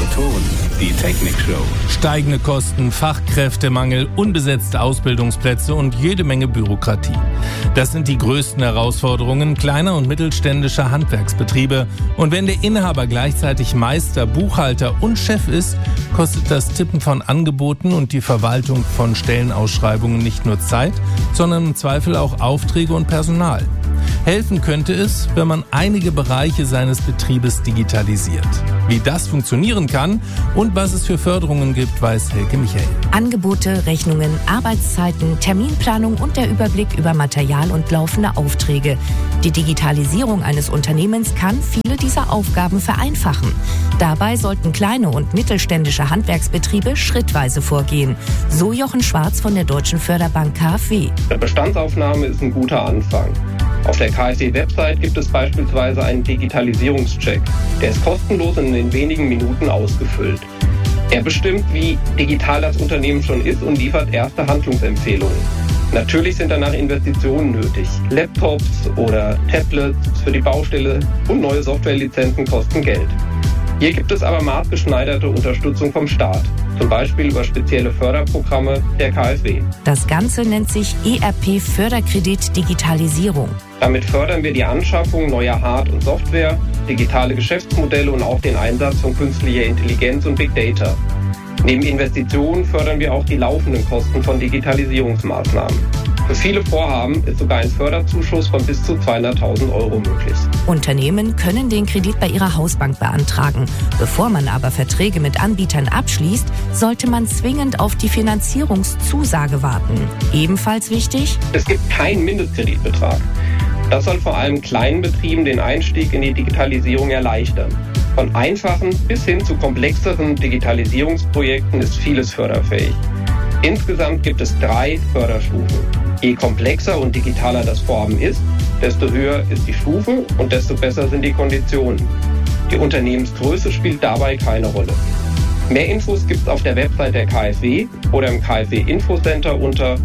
Ton, die Technikshow. Steigende Kosten, Fachkräftemangel, unbesetzte Ausbildungsplätze und jede Menge Bürokratie. Das sind die größten Herausforderungen kleiner und mittelständischer Handwerksbetriebe. Und wenn der Inhaber gleichzeitig Meister, Buchhalter und Chef ist, kostet das Tippen von Angeboten und die Verwaltung von Stellenausschreibungen nicht nur Zeit, sondern im Zweifel auch Aufträge und Personal. Helfen könnte es, wenn man einige Bereiche seines Betriebes digitalisiert. Wie das funktionieren kann und was es für Förderungen gibt, weiß Helke Michael. Angebote, Rechnungen, Arbeitszeiten, Terminplanung und der Überblick über Material und laufende Aufträge. Die Digitalisierung eines Unternehmens kann viele dieser Aufgaben vereinfachen. Dabei sollten kleine und mittelständische Handwerksbetriebe schrittweise vorgehen. So Jochen Schwarz von der Deutschen Förderbank KfW. Eine Bestandsaufnahme ist ein guter Anfang. Auf der KfW-Website gibt es beispielsweise einen Digitalisierungscheck. Der ist kostenlos und in wenigen Minuten ausgefüllt. Er bestimmt, wie digital das Unternehmen schon ist und liefert erste Handlungsempfehlungen. Natürlich sind danach Investitionen nötig. Laptops oder Tablets für die Baustelle und neue Softwarelizenzen kosten Geld. Hier gibt es aber maßgeschneiderte Unterstützung vom Staat, zum Beispiel über spezielle Förderprogramme der KfW. Das Ganze nennt sich ERP Förderkredit Digitalisierung. Damit fördern wir die Anschaffung neuer Hard- und Software, digitale Geschäftsmodelle und auch den Einsatz von künstlicher Intelligenz und Big Data. Neben Investitionen fördern wir auch die laufenden Kosten von Digitalisierungsmaßnahmen. Für viele Vorhaben ist sogar ein Förderzuschuss von bis zu 200.000 € möglich. Unternehmen können den Kredit bei ihrer Hausbank beantragen. Bevor man aber Verträge mit Anbietern abschließt, sollte man zwingend auf die Finanzierungszusage warten. Ebenfalls wichtig: Es gibt keinen Mindestkreditbetrag. Das soll vor allem kleinen Betrieben den Einstieg in die Digitalisierung erleichtern. Von einfachen bis hin zu komplexeren Digitalisierungsprojekten ist vieles förderfähig. Insgesamt gibt es 3 Förderstufen. Je komplexer und digitaler das Vorhaben ist, desto höher ist die Stufe und desto besser sind die Konditionen. Die Unternehmensgröße spielt dabei keine Rolle. Mehr Infos gibt es auf der Website der KfW oder im KfW-Infocenter unter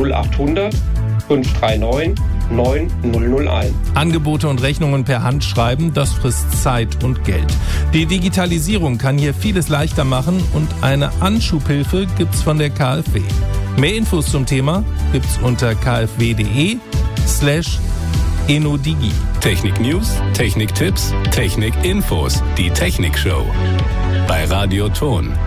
0800 539 9001. Angebote und Rechnungen per Hand schreiben, das frisst Zeit und Geld. Die Digitalisierung kann hier vieles leichter machen und eine Anschubhilfe gibt's von der KfW. Mehr Infos zum Thema gibt's unter kfw.de/enodigi. Technik News, Technik Tipps, Technik Infos, die Technikshow. Bei Radio Ton.